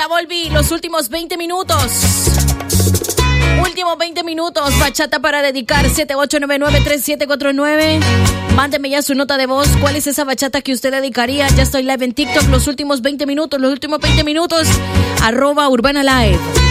Ya volví, los últimos 20 minutos. Últimos 20 minutos, bachata para dedicar, 78993749. Mándeme ya su nota de voz. ¿Cuál es esa bachata que usted dedicaría? Ya estoy live en TikTok, los últimos 20 minutos, @Urbana Live.